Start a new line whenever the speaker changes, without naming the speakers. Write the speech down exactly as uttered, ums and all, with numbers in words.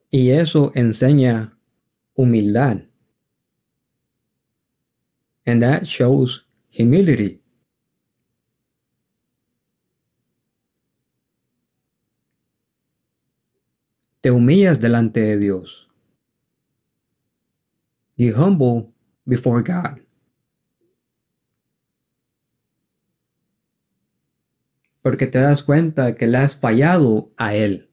Y eso enseña humildad. And that shows humility. Te humillas delante de Dios. You humble before God. Porque te das cuenta que le has fallado a Él.